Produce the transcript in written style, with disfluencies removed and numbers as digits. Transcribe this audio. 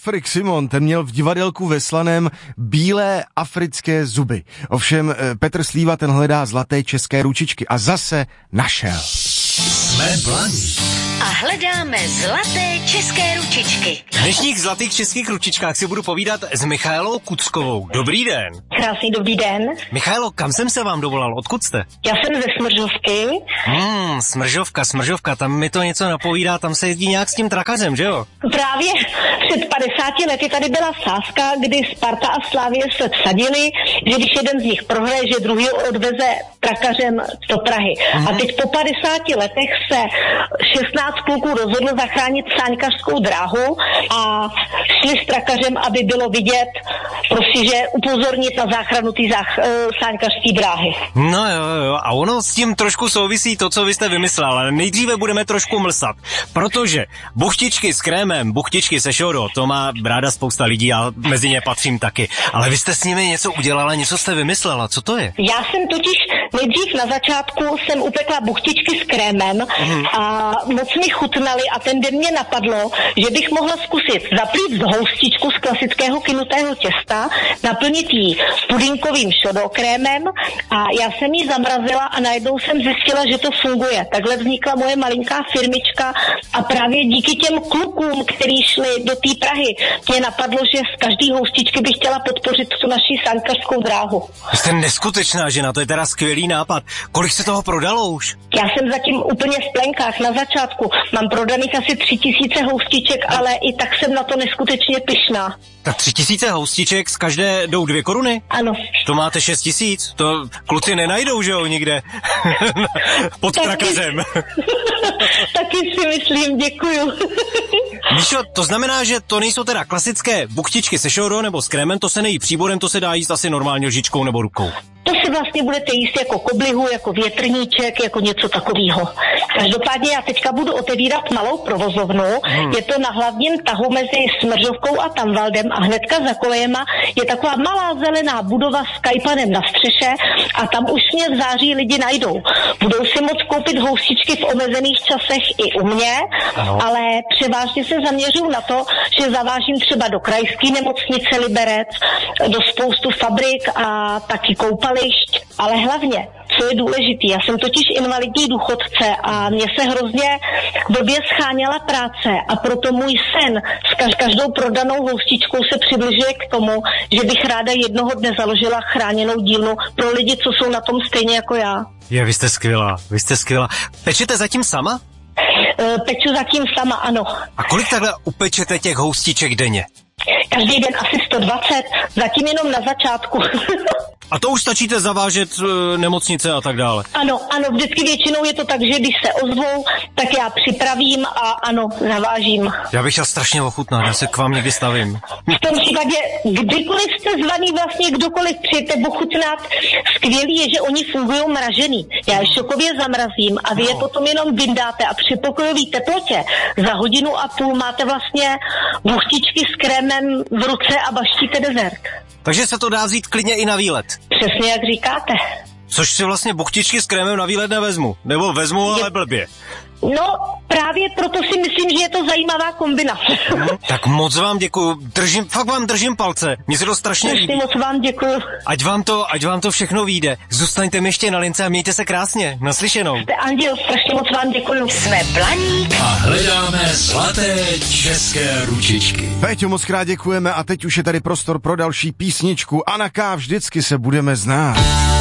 Afrik Simon, ten měl v divadelku ve Slaném bílé africké zuby. Ovšem Petr Slíva, ten hledá zlaté české ručičky a zase našel. Jsme Blaník. A hledáme zlaté české ručičky. V dnešních zlatých českých ručičkách si budu povídat s Michaelou Kuckovou. Dobrý den. Krásný dobrý den. Michaelo, kam jsem se vám dovolal? Odkud jste? Já jsem ze Smržovky. Smržovka, tam mi to něco napovídá, tam se jezdí nějak s tím trakařem, že jo? Právě před 50 lety tady byla sázka, kdy Sparta a Slavie se vsadili, že když jeden z nich prohraje, že druhý ho odveze trakařem do Prahy. A teď po 50 letech se 16 kluků rozhodlo zachránit sáňkařskou dráhu a šli s trakařem, aby bylo vidět, prostě, že upozornit na záchranu té sáňkařské dráhy. No jo, a ono s tím trošku souvisí to, co vy jste vymyslel, ale nejdříve budeme trošku mlsat, protože buchtičky s krémem, buchtičky se šodo, to má ráda spousta lidí a mezi ně patřím taky, ale vy jste s nimi něco udělala, něco jste vymyslela, co to je? Já jsem totiž nejdřív na začátku jsem upekla buchtičky s krémem a moc mi chutnaly a ten den mě napadlo, že bych mohla zkusit zaplít houstičku z klasického kynutého těsta, naplnit ji pudinkovým šodokrémem a já jsem ji zamrazila a najednou jsem zjistila, že to funguje. Takhle vznikla moje malinká firmička a právě díky těm klukům, kteří šli do té Prahy, mě napadlo, že z každý houstičky bych chtěla podpořit tu naši sáňkařskou dráhu. Jste neskutečná žena, to je teda skvělý nápad. Kolik se toho prodalo už? Já jsem zatím úplně v plenkách na začátku. Mám prodaných asi 3000 houstiček, ale i tak jsem na to neskutečně pyšná. Tak 3000 houstiček, z každé jdou 2 koruny? Ano. To máte 6000, to kluci nenajdou, že jo, nikde. Pod trakařem. Taky si myslím, děkuju. Míšo, to znamená, že to nejsou teda klasické buchtičky se šodo nebo s krémem, to se nejí příborem, to se dá jíst asi normálně lžičkou nebo rukou. To si vlastně budete jíst jako koblihu, jako větrníček, jako něco takového. Každopádně já teďka budu otevírat malou provozovnu. Je to na hlavním tahu mezi Smržovkou a Tamvaldem a hnedka za kolejema je taková malá zelená budova s kajpanem na střeše a tam už mě v září lidi najdou. Budou si moct koupit houstičky v omezených časech i u mě, ale převážně se zaměřuju na to, že zavážím třeba do krajské nemocnice Liberec, do spoustu fabrik a taky koupališť, ale hlavně, co je důležitý, já jsem totiž invalidní důchodce a mně se hrozně blbě scháněla práce a proto můj sen s každou prodanou houstičkou se přibližuje k tomu, že bych ráda jednoho dne založila chráněnou dílnu pro lidi, co jsou na tom stejně jako já. Vy jste skvělá. Pečete zatím sama? Peču zatím sama, ano. A kolik takhle upečete těch houstiček denně? Každý den asi 120, zatím jenom na začátku. A to už stačíte zavážet nemocnice a tak dále? Ano, vždycky většinou je to tak, že když se ozvou, tak já připravím a ano, zavážím. Já bych chtěl strašně ochutnat, já se k vám někdy stavím. V tom případě, kdykoliv jste zvaný, vlastně kdokoliv přijete ochutnat, skvělý je, že oni fungují mražený. Já je šokově zamrazím a vy je potom jenom vyndáte a při pokojové teplotě za 1,5 hodiny máte vlastně buchtičky s krémem v ruce a baštíte dezert. Takže se to dá vzít klidně i na výlet. Přesně jak říkáte. Což si vlastně buchtičky s krémem na výlet nevezmu. Nebo vezmu, ale blbě. No, právě proto si myslím, že je to zajímavá kombinace. Tak moc vám děkuju. Fakt vám držím palce. Mně se to strašně líbí. Moc vám děkuju. Ať vám to všechno vyjde. Zůstaňte mi ještě na lince a mějte se krásně. Naslyšenou. Jste anděl, strašně moc vám děkuju. Jsme Blaník. A hledáme zlaté české ručičky. Péťo, moc krát děkujeme a teď už je tady prostor pro další písničku. Anna K. Vždycky se budeme znát.